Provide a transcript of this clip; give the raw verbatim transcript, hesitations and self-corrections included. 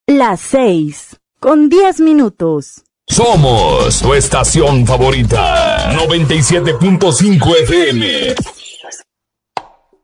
Las seis, con diez minutos. Somos tu estación favorita, noventa y siete punto cinco F M.